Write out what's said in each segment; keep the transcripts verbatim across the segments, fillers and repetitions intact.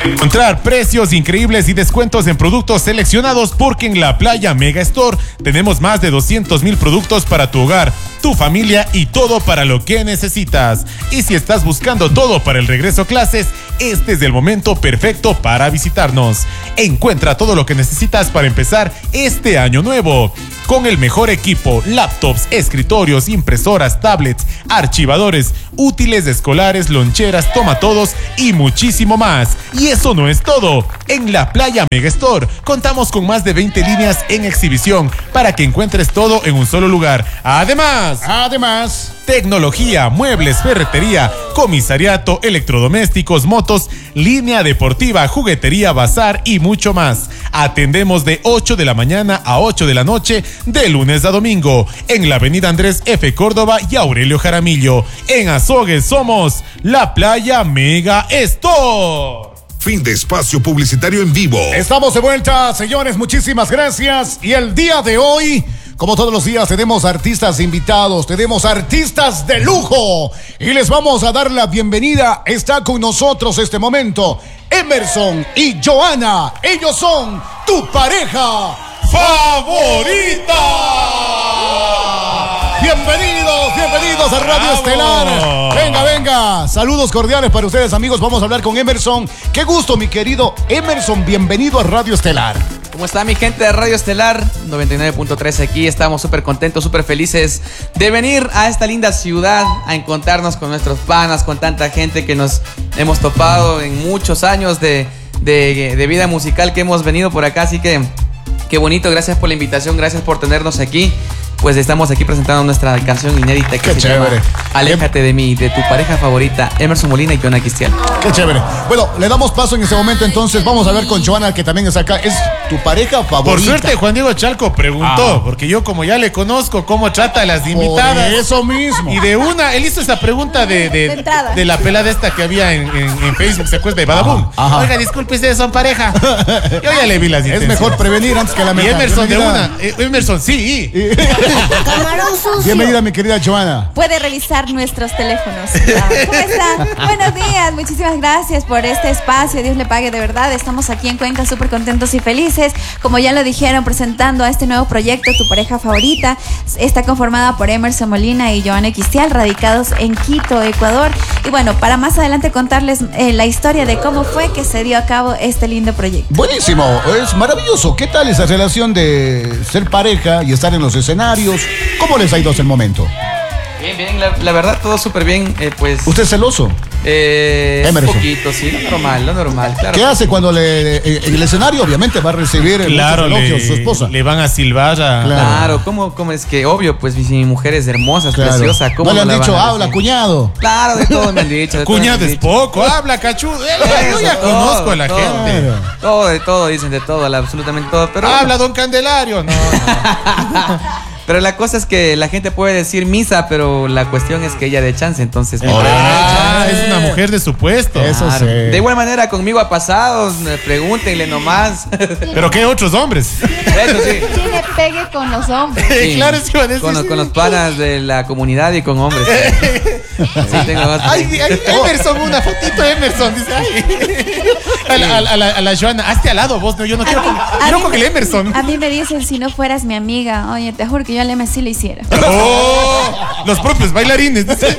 Encontrar precios increíbles y descuentos en productos seleccionados, porque en la Playa Mega Store tenemos más de doscientos mil productos para tu hogar, tu familia y todo para lo que necesitas. Y si estás buscando todo para el regreso a clases, este es el momento perfecto para visitarnos. Encuentra todo lo que necesitas para empezar este año nuevo. Con el mejor equipo, laptops, escritorios, impresoras, tablets, archivadores, útiles escolares, loncheras, tomatodos y muchísimo más. Y eso no es todo. En la Playa Mega Store contamos con más de veinte líneas en exhibición para que encuentres todo en un solo lugar. Además, además, tecnología, muebles, ferretería, comisariato, electrodomésticos, motos, línea deportiva, juguetería, bazar y mucho más. Atendemos de ocho de la mañana a ocho de la noche, de lunes a domingo, en la avenida Andrés F. Córdoba y Aurelio Jaramillo. En Azogues somos la Playa Mega Store. Fin de espacio publicitario en vivo. Estamos de vuelta, señores, muchísimas gracias. Y el día de hoy, como todos los días, tenemos artistas invitados, tenemos artistas de lujo. Y les vamos a dar la bienvenida. Está con nosotros este momento Emerson y Joana. Ellos son tu pareja favorita. Bienvenidos, bienvenidos a Radio ¡Bravo! Estelar. Venga, venga. Saludos cordiales para ustedes, amigos. Vamos a hablar con Emerson. Qué gusto, mi querido Emerson. Bienvenido a Radio Estelar. ¿Cómo está mi gente de Radio Estelar? noventa y nueve punto tres aquí. Estamos súper contentos, súper felices de venir a esta linda ciudad a encontrarnos con nuestros panas, con tanta gente que nos hemos topado en muchos años de, de, de vida musical que hemos venido por acá. Así que qué bonito, gracias por la invitación, gracias por tenernos aquí. Pues estamos aquí presentando nuestra canción inédita que Qué se chévere. llama Aléjate de mí, de tu pareja favorita, Emerson Molina y Joana Cristian. Qué chévere. Bueno, le damos paso en este momento, entonces vamos a ver con Joana, que también está acá. Es tu pareja favorita. Por suerte, Juan Diego Chalco preguntó, Ah. porque yo como ya le conozco cómo trata a las invitadas. Por eso mismo. Y de una, él hizo esa pregunta de, de, De entrada. de la pelada esta que había en, en, en Facebook, ¿se acuerda? De Badabun. Ajá, ajá. Oiga, disculpe, ustedes son pareja. Yo ya le vi las Es intenciones. mejor prevenir antes que Y lamentar. Emerson de Bienvenida. una. Eh, Emerson, sí. Camarón sucio. Bienvenida, mi querida Joana. Puede revisar nuestros teléfonos. ¿Cómo están? Buenos días, muchísimas gracias por este espacio. Dios le pague de verdad. Estamos aquí en Cuenca súper contentos y felices. Como ya lo dijeron, presentando a este nuevo proyecto, Tu Pareja Favorita. Está conformada por Emerson Molina y Joana Cristian, radicados en Quito, Ecuador. Y bueno, para más adelante contarles eh, la historia de cómo fue que se dio a cabo este lindo proyecto. Buenísimo, es maravilloso. ¿Qué tal esa relación de ser pareja y estar en los escenarios? ¿Cómo les ha ido hasta el momento? Bien, bien, la, la verdad todo súper bien, eh, pues... ¿Usted es celoso? Eh, un Emerson. poquito, sí, lo normal, lo normal, claro. ¿Qué hace cuando le, eh, en el escenario? Obviamente va a recibir Claro, muchos elogios le, su esposa. le van a silbar a... Claro. Claro, ¿cómo, cómo es que? Obvio, pues mi, mi mujer es hermosa, es Claro. preciosa. ¿Cómo No le han la dicho, van a habla, decir? cuñado. Claro, de todo me han dicho. De todo me Cuñado han es dicho. poco, habla cachudo. Yo ya Eso, todo, conozco a la todo. gente. Claro. Todo, de todo, dicen de todo, la- absolutamente todo. Pero, Habla don Candelario. No, no. pero la cosa es que la gente puede decir misa, pero la cuestión es que ella dé chance, entonces. me puede dar Ah, chance. es una mujer de su puesto. Eso Claro. sí. De igual manera conmigo ha pasado, me pregúntenle nomás. Pero qué otros hombres. Eso sí. Tiene pegue con los hombres. Sí. Claro, es que iba a decir. Con los, con los panas de la comunidad y con hombres. Sí, tengo dos. Ay, ay, Emerson, una fotito de Emerson. Dice, ay. A la, a la- a la- a la Joana, hazte al lado vos, no, yo no quiero con, A quiero mí- con el Emerson. A mí me dicen, si no fueras mi amiga, oye, te juro que yo a Leme sí le hiciera. Oh, los propios bailarines. dice.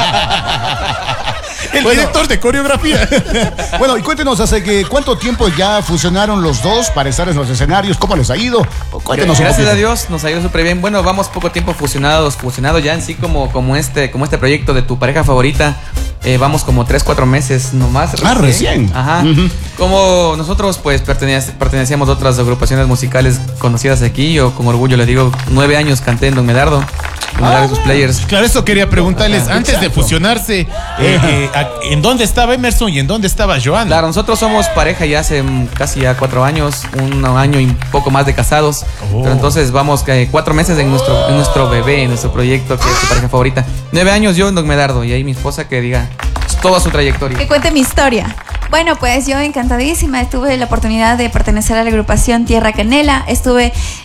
El Bueno. director de coreografía. Bueno, y cuéntenos, ¿hace que cuánto tiempo ya fusionaron los dos para estar en los escenarios? ¿Cómo les ha ido? Cuéntenos un Gracias poquito. a Dios nos ha ido súper bien. Bueno, vamos poco tiempo fusionados, fusionados ya en sí como, como, este, como este proyecto de Tu Pareja Favorita. Eh, vamos como tres, cuatro meses nomás. Ah, recién. Ajá. Ujú. Como nosotros pues pertenec- pertenecíamos a otras agrupaciones musicales conocidas aquí. Yo con orgullo le digo, nueve años canté en Don Medardo. Don Medardo y sus Players. Claro, eso quería preguntarles. Ah, Antes de exacto. fusionarse, eh, eh, a- ¿en dónde estaba Emerson y en dónde estaba Joana? Claro, nosotros somos pareja ya hace mm, casi ya cuatro años, un año y un poco más de casados. Oh. Pero entonces vamos eh, cuatro meses en nuestro, en nuestro bebé, en nuestro proyecto, que es tu pareja favorita. Nueve años yo en Don Medardo y ahí mi esposa que diga toda su trayectoria. Que cuente mi historia. Bueno, pues yo encantadísima, tuve la oportunidad de pertenecer a la agrupación Tierra Canela, estuve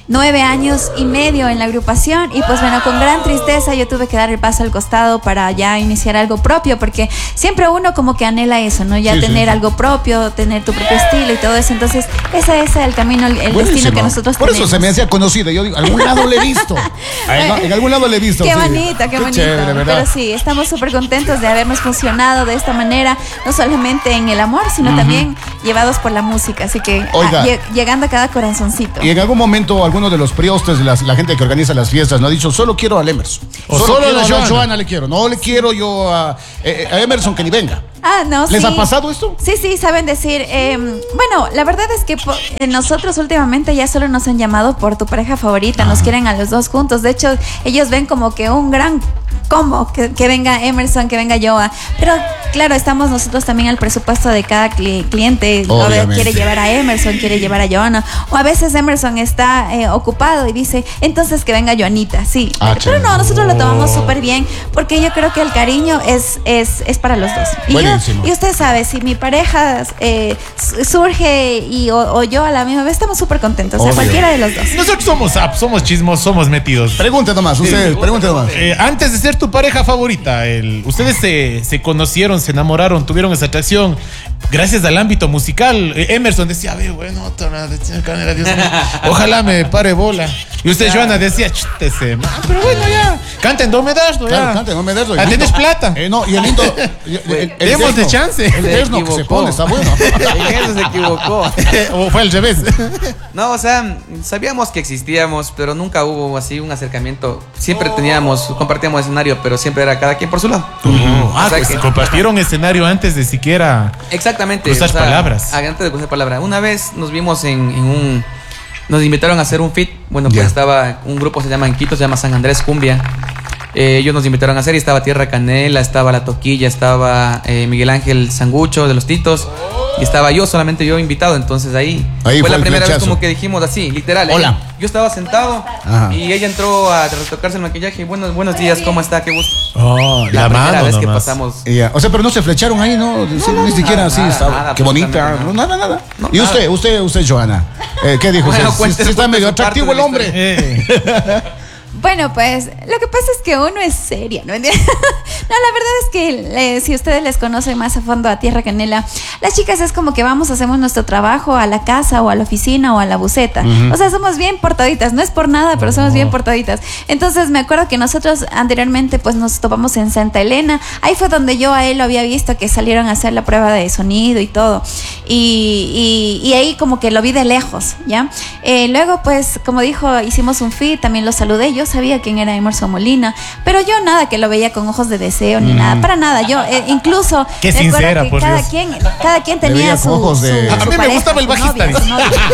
nueve años y medio en la agrupación y pues bueno, con gran tristeza yo tuve que dar el paso al costado para ya iniciar algo propio, porque siempre uno como que anhela eso, ¿no? Ya Sí, tener sí. algo propio, tener tu propio estilo y todo eso. Entonces, ese es el camino, el destino Buenísimo. que nosotros Por tenemos. eso se me hacía conocida. Yo digo, algún lado le he visto. En, en algún lado le he visto. Qué sí. bonito, qué bonito. Chévere, ¿verdad? Pero sí, estamos súper contentos de habernos funcionado de esta manera, no solamente en el amor, sino también llevados por la música. Así que Oiga. ah, lle- llegando a cada corazoncito. Y en algún momento alguno de los priostes, de las- la gente que organiza las fiestas, no ha dicho, solo quiero al Emerson. O solo solo a quiero la a la Joana. Joana le quiero. No le quiero yo a, eh, a Emerson que ni venga. Ah, no, ¿Les sí. ha pasado esto? Sí, sí, saben decir. eh, bueno, la verdad es que po- eh, nosotros últimamente ya solo nos han llamado por tu pareja favorita, nos quieren a los dos juntos. De hecho, ellos ven como que un gran combo, que, que venga Emerson, que venga Joa. Pero claro, estamos nosotros también al presupuesto de cada cli- cliente. O de- Obviamente. quiere llevar a Emerson, quiere llevar a Joana. O a veces Emerson está eh, ocupado y dice, entonces que venga Joanita. Sí, Ah, pero no, chévere. nosotros lo tomamos súper bien porque yo creo que el cariño es, es, es para los dos. Y, yo, Buenísimo. y usted sabe, si mi pareja eh, su- surge y, o, o yo a la misma vez, estamos súper contentos. O sea, Obvio. cualquiera de los dos. Nosotros somos apps, somos chismos, somos metidos. Pregunte nomás, usted, pregunte nomás. Eh, antes de ser tu pareja favorita, el- ustedes se, se conocieron, se enamoraron, tuvieron esa atracción gracias al ámbito musical. Eh, Emerson decía, a ver, bueno, tonada, canela, Dios mío, ojalá me pare bola. Y usted, Joana, decía, chútese, man, pero bueno, ya, canten, no me das, no, ya. Claro, cante, no me des. Ah, tienes plata. Eh, no, y el lindo. El, el, el Demos de desno, chance. El Se desno que se equivocó. pone, está bueno. En eso se equivocó. O fue al revés. No, o sea, sabíamos que existíamos, pero nunca hubo así un acercamiento. Siempre teníamos, compartíamos escenario, pero siempre era cada quien por su lado. Ah, O sea pues que- compartieron escenario antes de siquiera. Exactamente. Cruzar palabras. Antes de cruzar palabras. Una vez nos vimos en, en un. Nos invitaron a hacer un fit. Bueno, pues Ya. estaba. Un grupo se llama en Quito, se llama San Andrés Cumbia. Eh, ellos nos invitaron a hacer y estaba Tierra Canela, estaba La Toquilla, estaba eh, Miguel Ángel Sangucho de los Titos. Y estaba yo, solamente yo invitado. Entonces ahí, Ahí fue fue la el primera vez flechazo. como que dijimos así, literal. Hola. eh. Yo estaba sentado Ajá. y ella entró a retocarse el maquillaje. Y buenos, buenos días, ¿cómo está? Qué gusto. Oh, La, la, primera mano vez que nomás. pasamos. Y ya, o sea, pero no se flecharon ahí, ¿no? Sí, ni siquiera nada, así. nada, estaba- nada, qué bonita. absolutamente No, nada, nada. No, y nada. usted, usted, usted, Joana. Eh, ¿Qué dijo? Bueno, usted? cuente- Sí, está cuente medio su parte atractivo de el la hombre. Eh. Bueno, pues lo que pasa es que uno es seria, ¿no? No, la verdad es que eh, si ustedes les conocen más a fondo a Tierra Canela, las chicas es como que vamos, hacemos nuestro trabajo a la casa o a la oficina o a la buceta. O sea, somos bien portaditas, no es por nada, pero somos bien portaditas. Entonces me acuerdo que nosotros anteriormente pues nos topamos en Santa Elena. Ahí fue donde yo a él lo había visto que salieron a hacer la prueba de sonido y todo. Y, y, y ahí como que lo vi de lejos, ¿ya? Eh, luego pues como dijo, hicimos un feed, también lo saludé. Yo sabía quién era Emerson Molina, pero yo nada que lo veía con ojos de deseo ni nada, para nada. Yo eh, incluso Qué me acuerdo sincera, que por cada Dios. quien, cada quien Le veía tenía con su, ojos de- su- A su mí me pareja, gustaba el su bajista, novia, su dice. novia.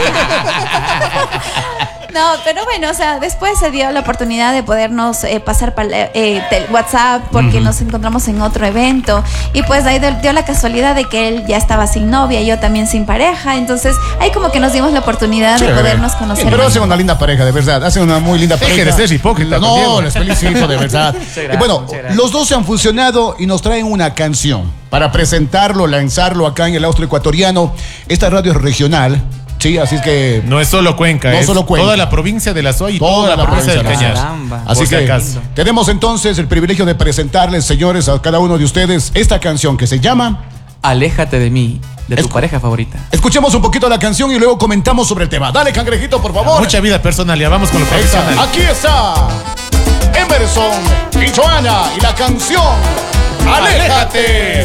No, pero bueno, o sea, después se dio la oportunidad de podernos eh, pasar pal- eh, tel- WhatsApp porque nos encontramos en otro evento y pues ahí dio, dio la casualidad de que él ya estaba sin novia y yo también sin pareja, entonces ahí como que nos dimos la oportunidad Chévere. de podernos conocer. Pero más. hacen una linda pareja, de verdad. Hacen una muy linda Deje pareja. de ser hipócrita, No, Diego. les felicito, de verdad. gracias, Y bueno, muchas gracias. los dos se han fusionado y nos traen una canción para presentarlo, lanzarlo acá en el Austro Ecuatoriano. Esta radio es regional, sí, así es que No es solo Cuenca, No es solo Cuenca. toda la provincia de la S O I y Toda toda, la la provincia del provincia de Cañar. Caramba. Así Por si que acaso. tenemos entonces el privilegio de presentarles, señores, a cada uno de ustedes esta canción que se llama. Aléjate de mí, de tu Escu- pareja favorita. Escuchemos un poquito la canción y luego comentamos sobre el tema. Dale, cangrejito, por favor. Mucha vida personal, ya vamos con lo Ahí está. profesional. Aquí está Emerson y Joana y la canción Aléjate.